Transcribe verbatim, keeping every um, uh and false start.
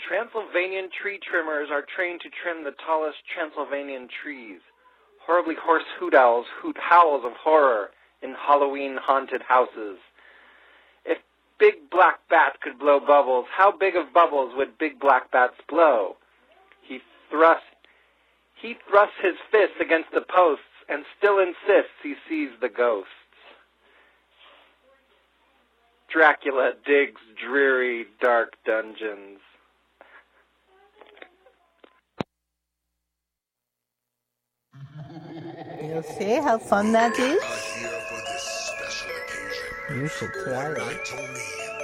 Transylvanian tree trimmers are trained to trim the tallest Transylvanian trees. Horribly hoarse hoot owls hoot howls of horror in Halloween-haunted houses. If Big Black Bat could blow bubbles, how big of bubbles would Big Black Bats blow? He thrusts, he thrusts his fists against the posts and still insists he sees the ghosts. Dracula digs dreary, dark dungeons. You see how fun that is? Are here for this special occasion. You should try it. Night to me.